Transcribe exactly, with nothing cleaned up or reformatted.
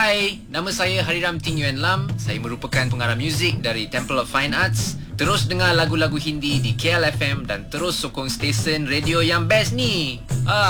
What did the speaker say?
Hai, nama saya Hariram Ting Yuan Lam. Saya merupakan pengarah muzik dari Temple of Fine Arts. Terus dengar lagu-lagu Hindi di K L F M dan terus sokong stesen radio yang best ni. Ah.